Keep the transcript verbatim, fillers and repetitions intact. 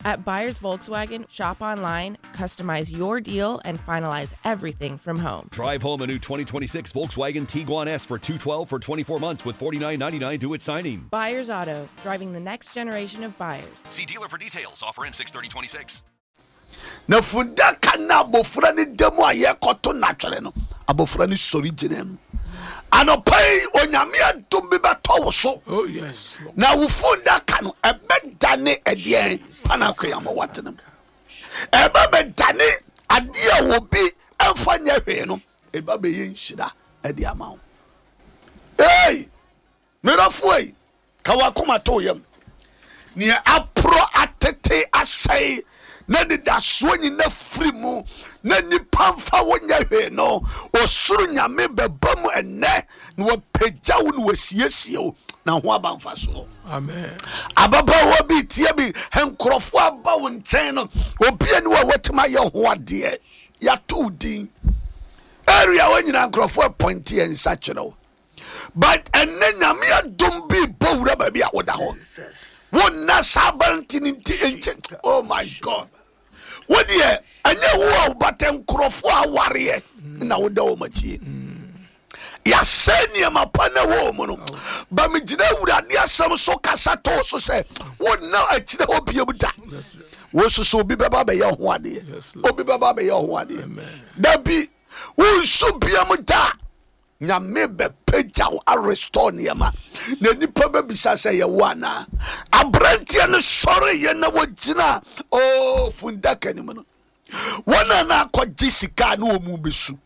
At Buyers Volkswagen, shop online, customize your deal, and finalize everything from home. Drive home a new twenty twenty-six Volkswagen Tiguan S for two hundred twelve for twenty-four months with forty-nine ninety-nine due at signing. Buyers Auto, driving the next generation of buyers. See dealer for details. Offer ends six thirty twenty-six. Na funda kana bofra ni demo aye koto natwere no abofra ni sori ginem anopai onyame adom bi beto wo so. Oh yes. Na wo funda kano ebe dane edien panakoya mo watenam ebe be dane ade wo bi emfa nya hwe no eba be yen hira ade amawo. Hey mirafoi kawakoma to yam ni apro atete asai na de da so nyina firi mu na nipa mfa wonya hwe no osuru nyame beba mu enne na wapagya wo no wasiesie wo na ho aba mfa so. Amen. Ababa wo bi tie bi henkrofo aba wo nchen no obi ani wa watima ye ho ade ya to din area wo nyina nkrofo pointi en sachero but enne nyame adom bi bowura ba bi a woda ho won na sabanti ni nchen. Oh my God. What ye anya wo batem krofo aware na woda o machi ya senia mapana wo mu no ba me gina wurade asem so kasa to so se won na akire obie buda wo so so obi baba be ye ho ade obi baba be ye ho ade da bi wo so bia mu da nyame be pagya a restore niema na nipa be bisa se ye wana abrantie no sori ye na wogina oh funda kanim no wana na akɔgye sika na omu besu